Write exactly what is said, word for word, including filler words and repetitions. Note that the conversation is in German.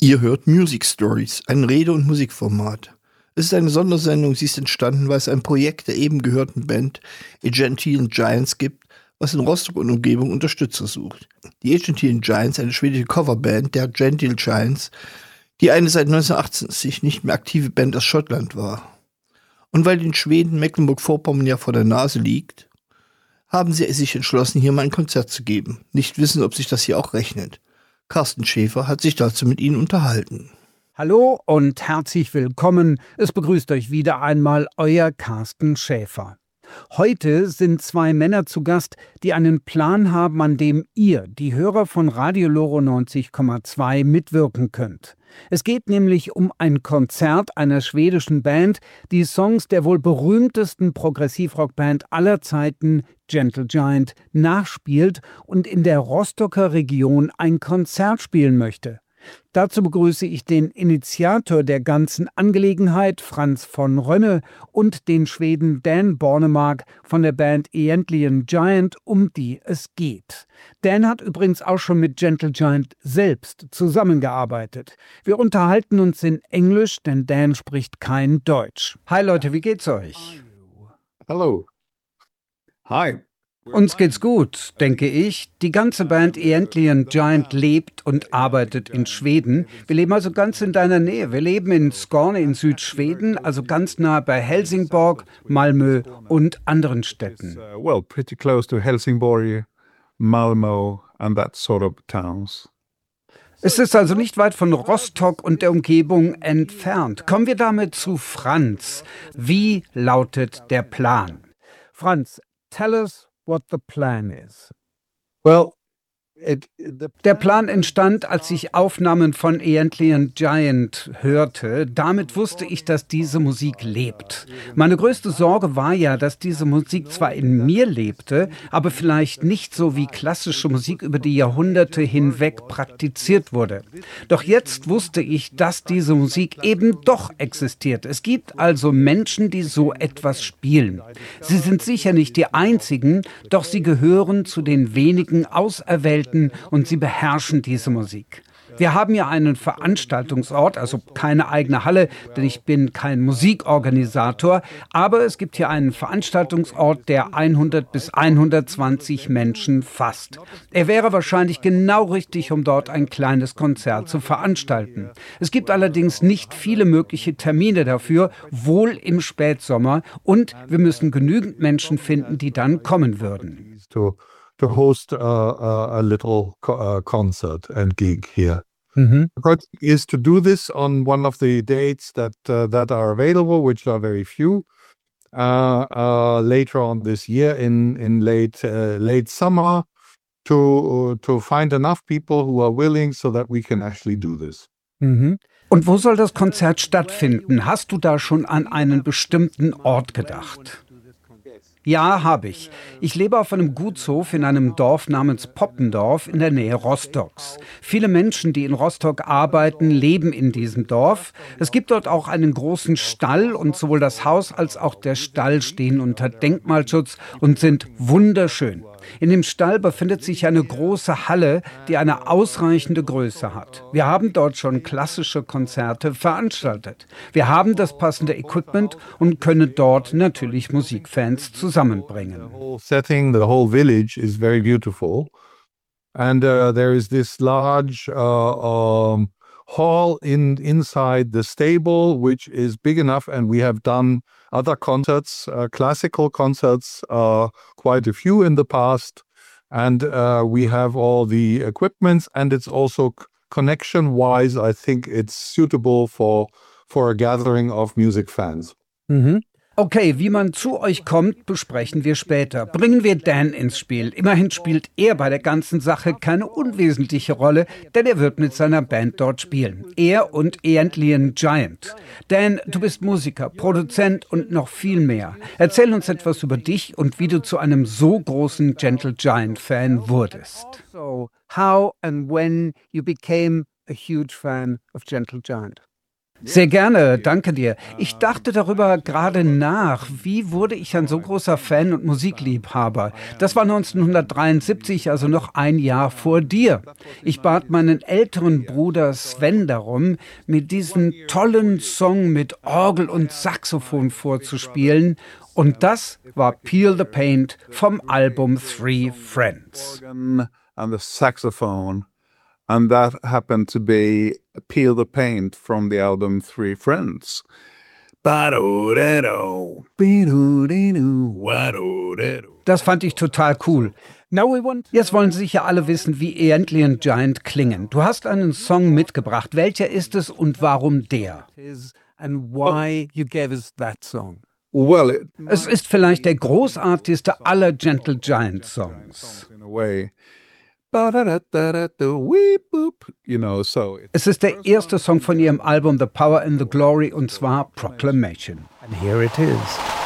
Ihr hört Music Stories, ein Rede- und Musikformat. Es ist eine Sondersendung, sie ist entstanden, weil es ein Projekt der eben gehörten Band Argentine Giants gibt, was in Rostock und Umgebung Unterstützer sucht. Die Argentine Giants, eine schwedische Coverband der Argentine Giants, die eine seit neunzehnhundertachtundachtzig nicht mehr aktive Band aus Schottland war. Und weil den Schweden Mecklenburg-Vorpommern ja vor der Nase liegt, haben sie sich entschlossen, hier mal ein Konzert zu geben. Nicht wissen, ob sich das hier auch rechnet. Carsten Schäfer hat sich dazu mit ihnen unterhalten. Hallo und herzlich willkommen. Es begrüßt euch wieder einmal euer Carsten Schäfer. Heute sind zwei Männer zu Gast, die einen Plan haben, an dem ihr, die Hörer von Radio Loro neunzig Komma zwei, mitwirken könnt. Es geht nämlich um ein Konzert einer schwedischen Band, die Songs der wohl berühmtesten Progressivrockband aller Zeiten, Gentle Giant, nachspielt und in der Rostocker Region ein Konzert spielen möchte. Dazu begrüße ich den Initiator der ganzen Angelegenheit, Franz von Rönne, und den Schweden Dan Bornemark von der Band Argentine Giant, um die es geht. Dan hat übrigens auch schon mit Gentle Giant selbst zusammengearbeitet. Wir unterhalten uns in Englisch, denn Dan spricht kein Deutsch. Hi Leute, wie geht's euch? Hello. Hi. Uns geht's gut, denke ich. Die ganze Band Argentine Giant lebt und arbeitet in Schweden. Wir leben also ganz in deiner Nähe. Wir leben in Skåne in Südschweden, also ganz nah bei Helsingborg, Malmö und anderen Städten. Well, pretty close to Helsingborg, Malmö and that sort of towns. Es ist also nicht weit von Rostock und der Umgebung entfernt. Kommen wir damit zu Franz. Wie lautet der Plan? Franz, tell us what the plan is. Well, it, the Der Plan entstand, als ich Aufnahmen von Argentine Giant hörte. Damit wusste ich, dass diese Musik lebt. Meine größte Sorge war ja, dass diese Musik zwar in mir lebte, aber vielleicht nicht so wie klassische Musik über die Jahrhunderte hinweg praktiziert wurde. Doch jetzt wusste ich, dass diese Musik eben doch existiert. Es gibt also Menschen, die so etwas spielen. Sie sind sicher nicht die einzigen, doch sie gehören zu den wenigen Auserwählten und sie beherrschen diese Musik. Wir haben ja einen Veranstaltungsort, also keine eigene Halle, denn ich bin kein Musikorganisator, aber es gibt hier einen Veranstaltungsort, der hundert bis hundertzwanzig Menschen fasst. Er wäre wahrscheinlich genau richtig, um dort ein kleines Konzert zu veranstalten. Es gibt allerdings nicht viele mögliche Termine dafür, wohl im Spätsommer, und wir müssen genügend Menschen finden, die dann kommen würden. to to host a, a, a little co- uh, concert and gig here. Mhm. The project is to do this on one of the dates that uh, that are available, which are very few. Uh, uh, later on this year, in in late uh, late summer, to to find enough people who are willing, so that we can actually do this. Mhm. Und wo soll das Konzert stattfinden? Hast du da schon an einen bestimmten Ort gedacht? Ja, habe ich. Ich lebe auf einem Gutshof in einem Dorf namens Poppendorf in der Nähe Rostocks. Viele Menschen, die in Rostock arbeiten, leben in diesem Dorf. Es gibt dort auch einen großen Stall und sowohl das Haus als auch der Stall stehen unter Denkmalschutz und sind wunderschön. In dem Stall befindet sich eine große Halle, die eine ausreichende Größe hat. Wir haben dort schon klassische Konzerte veranstaltet. Wir haben das passende Equipment und können dort natürlich Musikfans zusammenbringen. The whole setting, the whole village is very beautiful, and uh, there is this large uh, um, hall in inside the stable, which is big enough, and we have done other concerts, uh, classical concerts, uh, quite a few in the past, and uh, we have all the equipments, and it's also c- connection-wise, I think it's suitable for for a gathering of music fans. Mhm. Okay, wie man zu euch kommt, besprechen wir später. Bringen wir Dan ins Spiel. Immerhin spielt er bei der ganzen Sache keine unwesentliche Rolle, denn er wird mit seiner Band dort spielen. Er und Argentine Giant. Dan, du bist Musiker, Produzent und noch viel mehr. Erzähl uns etwas über dich und wie du zu einem so großen Gentle Giant Fan wurdest. So, how and when you became a huge fan of Gentle Giant? Sehr gerne, danke dir. Ich dachte darüber gerade nach. Wie wurde ich ein so großer Fan und Musikliebhaber? Das war neunzehnhundertdreiundsiebzig, also noch ein Jahr vor dir. Ich bat meinen älteren Bruder Sven darum, mir diesen tollen Song mit Orgel und Saxophon vorzuspielen. Und das war Peel the Paint vom Album Three Friends. And the saxophone. And that happened to be Peel the Paint from the album Three Friends. Das fand ich total cool. Jetzt wollen sicher alle wissen, wie Eardley and Giant klingen. Du hast einen Song mitgebracht. Welcher ist es und warum der? Well, it, Es ist vielleicht der großartigste aller Gentle Giant Songs. in a way. Ba-da-da-da-da-da-wee-boop. You know, so it, Es ist der erste Song von ihrem Album The Power and the Glory und zwar Proclamation. And here it is.